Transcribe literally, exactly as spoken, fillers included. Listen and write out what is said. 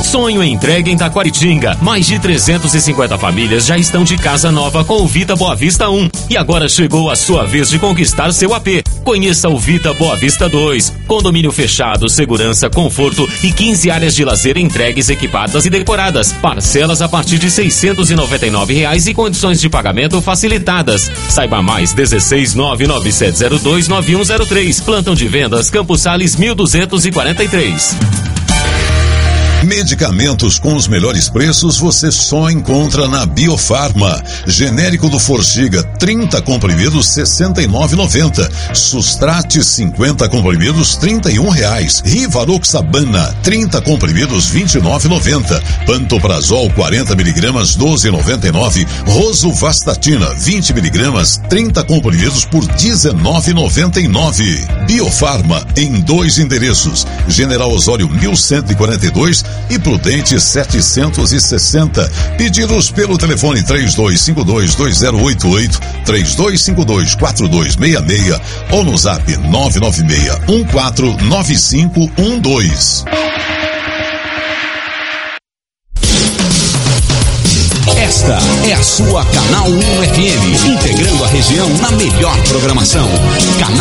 Sonho entregue em Taquaritinga. Mais de trezentas e cinquenta famílias já estão de casa nova com o Vita Boa Vista um. E agora chegou a sua vez de conquistar seu A P. Conheça o Vita Boa Vista dois. Condomínio fechado, segurança, conforto e quinze áreas de lazer entregues, equipadas e decoradas. Parcelas a partir de seiscentos e noventa e nove reais e condições de pagamento facilitadas. Saiba mais, dezesseis nove nove sete zero dois nove um zero três. Plantão de vendas Campos Sales mil duzentos e quarenta e três. Medicamentos com os melhores preços você só encontra na Biofarma. Genérico do Forxiga, trinta comprimidos, sessenta e nove reais e noventa centavos. Sustrate, cinquenta comprimidos, trinta e um reais. Rivaroxabana, trinta comprimidos, vinte e nove reais e noventa centavos. Pantoprazol, quarenta miligramas, doze reais e noventa e nove centavos. Rosuvastatina, vinte miligramas, trinta comprimidos por dezenove reais e noventa e nove centavos. Biofarma, em dois endereços. General Osório, mil cento e quarenta e dois e Prudente setecentos e sessenta. Pedidos pelo telefone três dois cinco dois, dois zero oito oito, três dois cinco dois, quatro dois seis seis ou no zap nove nove seis um quatro nove cinco um dois. Esta é a sua Canal um F M, integrando a região na melhor programação. Canal